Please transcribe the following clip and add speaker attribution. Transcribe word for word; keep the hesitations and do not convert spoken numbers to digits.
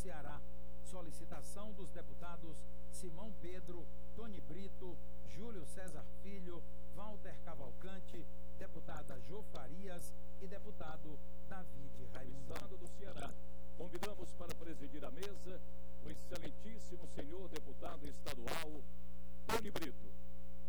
Speaker 1: Ceará. Solicitação dos deputados Simão Pedro, Tony Brito, Júlio César Filho, Walter Cavalcante, deputada Jô Farias e deputado David Raimundo.
Speaker 2: Estado do Ceará. Convidamos para presidir a mesa o excelentíssimo senhor deputado estadual Tony Brito.